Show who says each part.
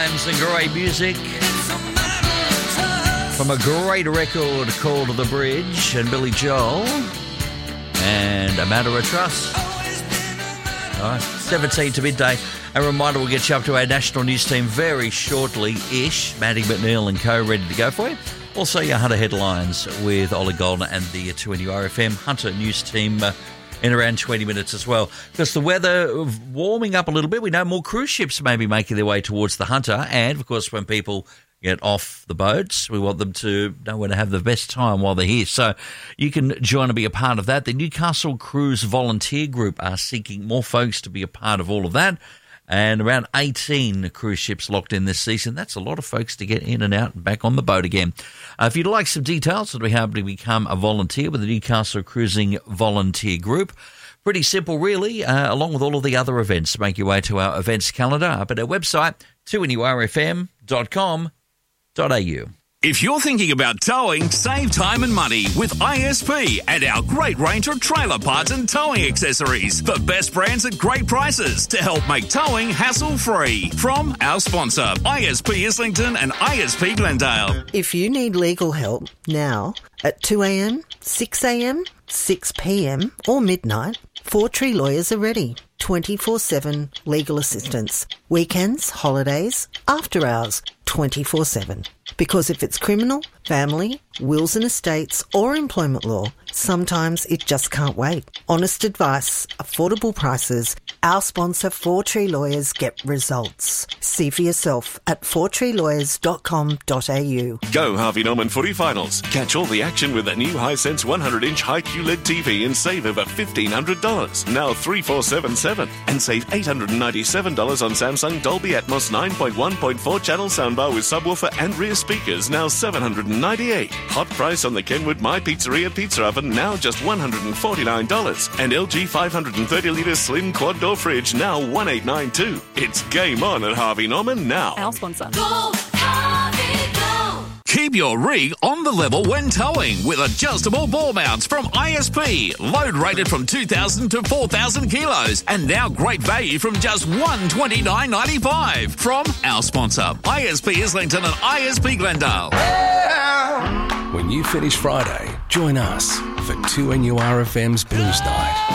Speaker 1: And great music from a great record called The Bridge and Billy Joel and A Matter of Trust. All right, 17 to midday. A reminder, we'll get you up to our national news team very shortly-ish. Maddie McNeil and co ready to go for you. Also, your Hunter headlines with Ollie Goldner and the 2NURFM Hunter news team in around 20 minutes as well. Because the weather warming up a little bit, we know more cruise ships may be making their way towards the Hunter. And, of course, when people get off the boats, we want them to know when to have the best time while they're here. So you can join and be a part of that. The Newcastle Cruise Volunteer Group are seeking more folks to be a part of all of that. And around 18 cruise ships locked in this season. That's a lot of folks to get in and out and back on the boat again. If you'd like some details on how to become a volunteer with the Newcastle Cruising Volunteer Group, pretty simple really, along with all of the other events. Make your way to our events calendar up at our website, 2NURFM.com.au.
Speaker 2: If you're thinking about towing, save time and money with ISP and our great range of trailer parts and towing accessories. The best brands at great prices to help make towing hassle-free. From our sponsor, ISP Islington and ISP Glendale.
Speaker 3: If you need legal help now at 2 a.m, 6 a.m, 6 p.m. or midnight, Four Tree Lawyers are ready. 24/7 legal assistance. Weekends, holidays, after hours, 24/7. Because if it's criminal, family, wills and estates or employment law, sometimes it just can't wait. Honest advice, affordable prices. Our sponsor, Four Tree Lawyers, get results. See for yourself at fourtreelawyers.com.au.
Speaker 4: Go Harvey Norman footy finals. Catch all the action with a new Hisense 100-inch high QLED TV and save over $1,500. Now 3477. And save $897 on Samsung Dolby Atmos 9.1.4 channel soundbar with subwoofer and rear speakers, now $798. Hot price on the Kenwood My Pizzeria pizza oven, now just $149. And LG 530-litre slim quad door fridge, now $1,892. It's game on at Harvey Norman now.
Speaker 5: Our sponsor.
Speaker 6: Go, Harvey, go!
Speaker 2: Keep your rig on the level when towing with adjustable ball mounts from ISP. Load rated from 2,000 to 4,000 kilos. And now great value from just $129.95. From our sponsor, ISP Islington and ISP Glendale.
Speaker 7: When you finish Friday, join us for 2NURFM's Blues Night.